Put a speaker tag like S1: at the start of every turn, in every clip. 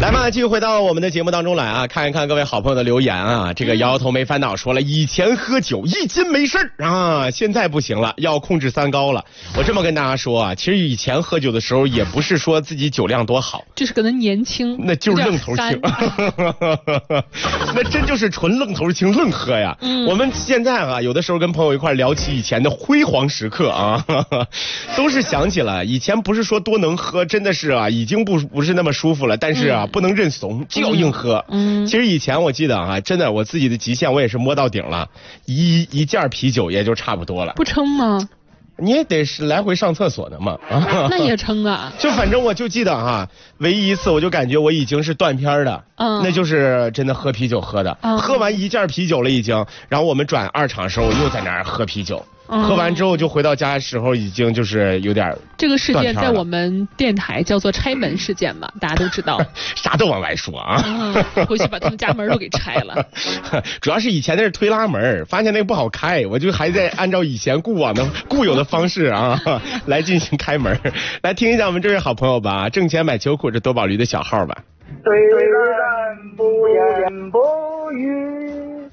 S1: 来嘛，继续回到我们的节目当中来啊，看一看各位好朋友的留言啊。这个摇摇头没烦恼说了，以前喝酒1斤没事啊，现在不行了，要控制3高了。我这么跟大家说啊，其实以前喝酒的时候也不是说自己酒量多好，
S2: 就是可能年轻，
S1: 那就是愣头青，那真就是纯愣头青愣喝呀。我们现在啊，有的时候跟朋友一块聊起以前的辉煌时刻啊，都是想起了以前不是说多能喝，真的是啊，已经不是那么舒服了，但是啊，不能认怂，就要硬喝。其实以前我记得啊，真的我自己的极限我也是摸到顶了，一件啤酒也就差不多了。
S2: 不撑吗？
S1: 你也得是来回上厕所的嘛。
S2: 那也撑啊。
S1: 就反正我就记得哈，唯一一次我就感觉我已经是断片的，那就是真的喝啤酒喝的，喝完一件啤酒了已经，然后我们转2场的时候又在那儿喝啤酒。喝完之后就回到家的时候已经就是有点
S2: 这个事件在我们电台叫做拆门事件嘛，大家都知道。
S1: 啥都往外说啊。
S2: 回去把他们家门都给拆了。
S1: 主要是以前那是推拉门，发现那个不好开，我就还在按照以前固有的方式啊来进行开门。来听一下我们这位好朋友吧，挣钱买秋裤这多宝驴的小号吧。
S3: 虽然不言不语。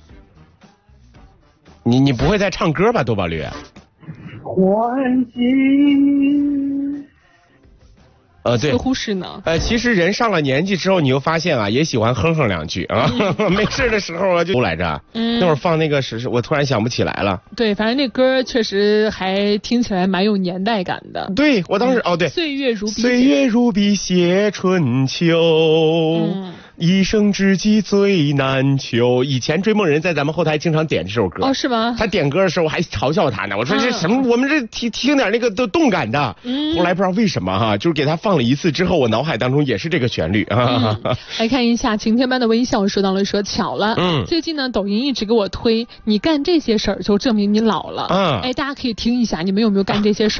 S1: 你不会在唱歌吧，多宝驴？
S3: 欢喜。
S1: 对，
S2: 似乎是呢。
S1: 其实人上了年纪之后，你又发现啊，也喜欢哼2句啊。没事的时候啊，就来着。那会儿放那个我突然想不起来了。
S2: 对，反正那歌确实还听起来蛮有年代感的。
S1: 对，我当时对，
S2: 岁月如笔，
S1: 岁月如笔写春秋。一生知己最难求。以前追梦人在咱们后台经常点这首歌。
S2: 哦，是吗？
S1: 他点歌的时候我还嘲笑他呢，我说这什么，我们这听点那个都动感的。后来不知道为什么哈，就是给他放了一次之后，我脑海当中也是这个旋律啊。
S2: 来看一下晴天般的微笑说到了，说巧了，最近呢抖音一直给我推，你干这些事儿就证明你老了。大家可以听一下，你们有没有干这些事儿？